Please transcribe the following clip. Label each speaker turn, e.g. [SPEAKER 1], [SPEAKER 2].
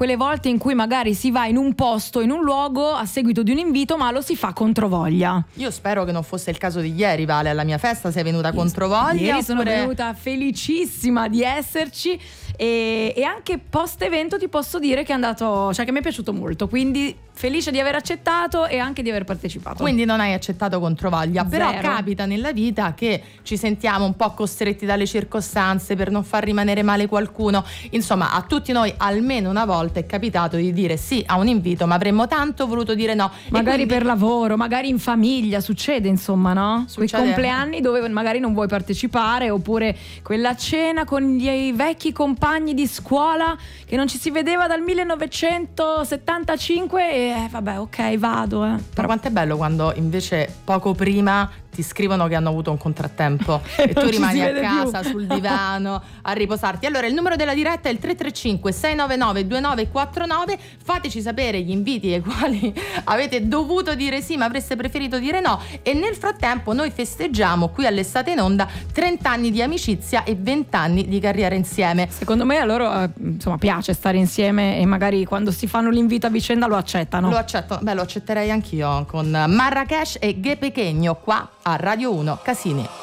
[SPEAKER 1] quelle volte in cui magari si va in un posto, in un luogo a seguito di un invito, ma lo si fa controvoglia.
[SPEAKER 2] Io spero che non fosse il caso di ieri, Vale, alla mia festa sei venuta controvoglia.
[SPEAKER 1] Ieri sono venuta felicissima di esserci e anche post evento ti posso dire che è andato, cioè che mi è piaciuto molto, quindi felice di aver accettato e anche di aver partecipato.
[SPEAKER 2] Quindi non hai accettato controvoglia.
[SPEAKER 1] Zero.
[SPEAKER 2] Però capita nella vita che ci sentiamo un po' costretti dalle circostanze per non far rimanere male qualcuno. Insomma, a tutti noi almeno una volta è capitato di dire sì a un invito, ma avremmo tanto voluto dire no.
[SPEAKER 1] Magari
[SPEAKER 2] quindi,
[SPEAKER 1] per lavoro, magari in famiglia, succede insomma, no? Quei
[SPEAKER 2] Succede.
[SPEAKER 1] compleanni dove magari non vuoi partecipare, oppure quella cena con i vecchi compagni di scuola che non ci si vedeva dal 1975 e vabbè, ok, vado.
[SPEAKER 2] Però quanto è bello quando invece poco prima ti scrivono che hanno avuto un contrattempo e tu rimani a casa sul divano a riposarti. Allora il numero della diretta è il 335 699 2949. Fateci sapere gli inviti ai quali avete dovuto dire sì ma avreste preferito dire no, e nel frattempo noi festeggiamo qui all'Estate in Onda 30 anni di amicizia e 20 anni di carriera insieme.
[SPEAKER 1] Secondo me a loro insomma piace stare insieme e magari quando si fanno l'invito a vicenda lo accettano.
[SPEAKER 2] Lo accetto, lo accetterei anch'io con Marrakesh e Ghe Pequeño qua a Radio 1 Casini.